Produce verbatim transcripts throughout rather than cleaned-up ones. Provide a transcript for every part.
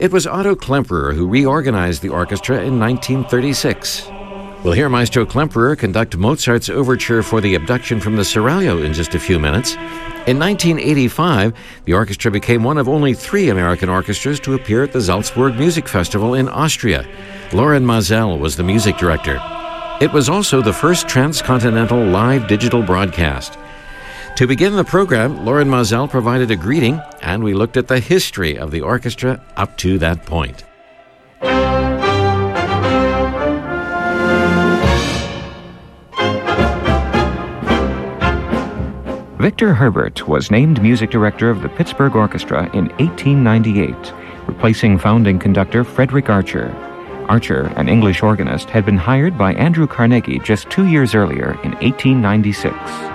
It was Otto Klemperer who reorganized the orchestra in nineteen thirty-six. We'll hear Maestro Klemperer conduct Mozart's overture for the Abduction from the Seraglio in just a few minutes. In nineteen eighty-five, the orchestra became one of only three American orchestras to appear at the Salzburg Music Festival in Austria. Loren Maazel was the music director. It was also the first transcontinental live digital broadcast. To begin the program, Loren Maazel provided a greeting, and we looked at the history of the orchestra up to that point. Victor Herbert was named music director of the Pittsburgh Orchestra in eighteen ninety-eight, replacing founding conductor Frederick Archer. Archer, an English organist, had been hired by Andrew Carnegie just two years earlier in eighteen ninety-six.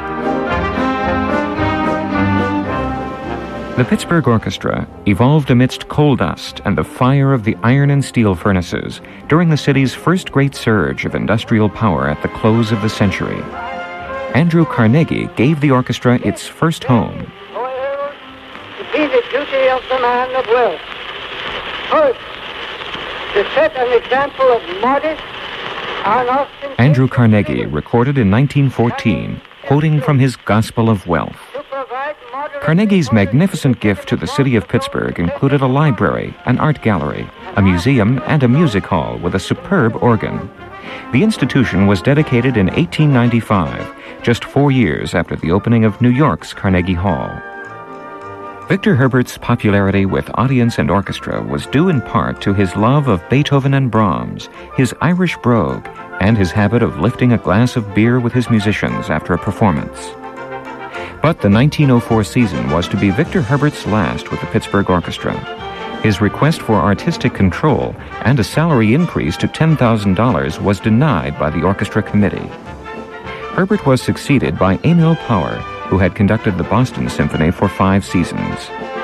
The Pittsburgh Orchestra evolved amidst coal dust and the fire of the iron and steel furnaces during the city's first great surge of industrial power at the close of the century. Andrew Carnegie gave the orchestra its first home. However, it is the duty of the man of wealth, first, to set an example of modest, unostentatious... Andrew Carnegie recorded in nineteen fourteen, quoting from his Gospel of Wealth. Carnegie's magnificent gift to the city of Pittsburgh included a library, an art gallery, a museum, and a music hall with a superb organ. The institution was dedicated in eighteen ninety-five, just four years after the opening of New York's Carnegie Hall. Victor Herbert's popularity with audience and orchestra was due in part to his love of Beethoven and Brahms, his Irish brogue, and his habit of lifting a glass of beer with his musicians after a performance. But the nineteen oh four season was to be Victor Herbert's last with the Pittsburgh Orchestra. His request for artistic control and a salary increase to ten thousand dollars was denied by the orchestra committee. Herbert was succeeded by Emil Power, who had conducted the Boston Symphony for five seasons.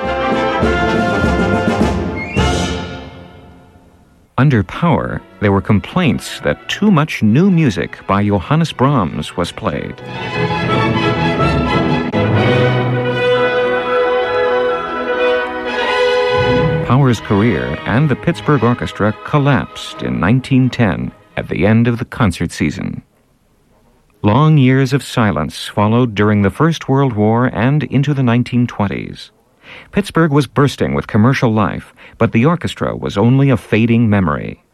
Under Power, there were complaints that too much new music by Johannes Brahms was played. Power's career and the Pittsburgh Orchestra collapsed in nineteen ten at the end of the concert season. Long years of silence followed during the First World War and into the nineteen twenties. Pittsburgh was bursting with commercial life, but the orchestra was only a fading memory.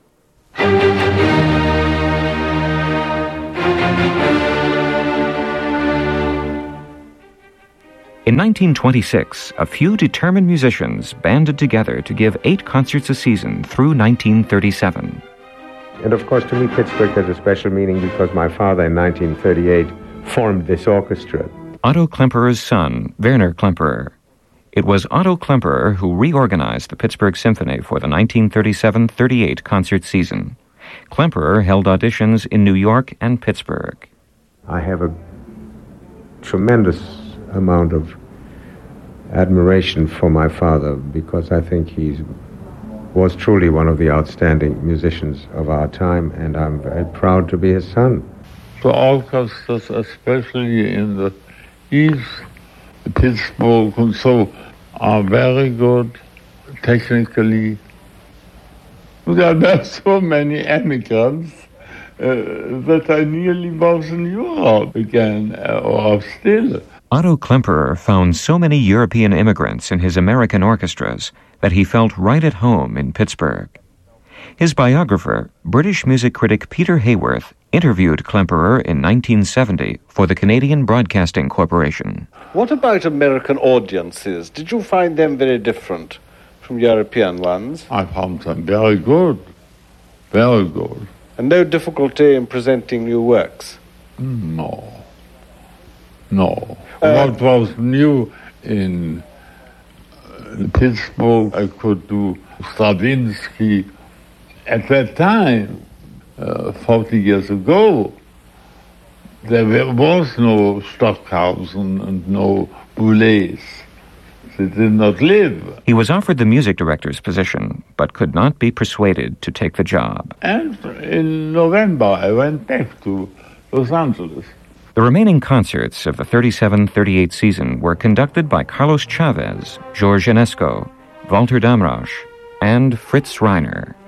In nineteen twenty-six, a few determined musicians banded together to give eight concerts a season through nineteen thirty-seven. And of course, to me, Pittsburgh has a special meaning because my father in nineteen thirty-eight formed this orchestra. Otto Klemperer's son, Werner Klemperer. It was Otto Klemperer who reorganized the Pittsburgh Symphony for the nineteen thirty-seven thirty-eight concert season. Klemperer held auditions in New York and Pittsburgh. I have a tremendous amount of admiration for my father because I think he was truly one of the outstanding musicians of our time, and I'm very proud to be his son. The orchestras, especially in the East, Pittsburgh and so, are very good technically. There were so many immigrants uh, that I nearly was in Europe again, uh, or still. Otto Klemperer found so many European immigrants in his American orchestras that he felt right at home in Pittsburgh. His biographer, British music critic Peter Hayworth, interviewed Klemperer in nineteen seventy for the Canadian Broadcasting Corporation. What about American audiences? Did you find them very different from European ones? I found them very good, very good. And no difficulty in presenting new works? No. No. Uh, what was new in uh, Pittsburgh, I could do Stravinsky. At that time, uh, forty years ago, there was no Stockhausen and no Boulez. They did not live. He was offered the music director's position, but could not be persuaded to take the job. And in November, I went back to Los Angeles. The remaining concerts of the thirty-seven thirty-eight season were conducted by Carlos Chavez, George Enesco, Walter Damrosch, and Fritz Reiner.